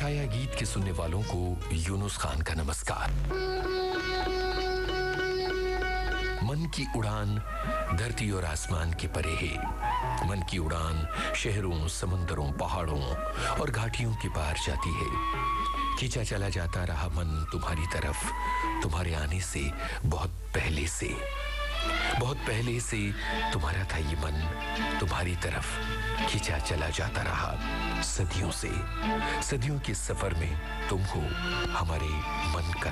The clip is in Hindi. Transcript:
छाया गीत के सुनने वालों को यूनुस खान का नमस्कार। मन की उड़ान धरती और आसमान के परे है। मन की उड़ान शहरों, समुंदरों, पहाड़ों और घाटियों के पार जाती है। खींचा चला जाता रहा मन तुम्हारी तरफ, तुम्हारे आने से बहुत पहले से। बहुत पहले से तुम्हारा था ये मन, तुम्हारी तरफ खींचा चला जाता रहा। सदियों से, सदियों के सफर में तुम हो हमारे मन का